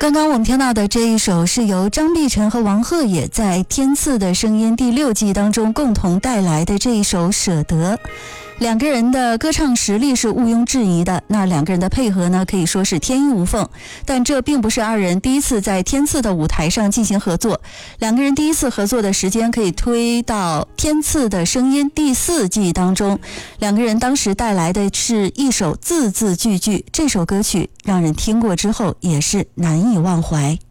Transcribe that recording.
刚刚我们听到的这一首是由张碧晨和王鹤也在《天赐的声音》第6季当中共同带来的这一首《舍得》。两个人的歌唱实力是毋庸置疑的，那两个人的配合呢，可以说是天衣无缝。但这并不是二人第一次在天赐的舞台上进行合作，两个人第一次合作的时间可以推到《天赐的声音》第4季当中，两个人当时带来的是一首字字句句，这首歌曲让人听过之后也是难以忘怀。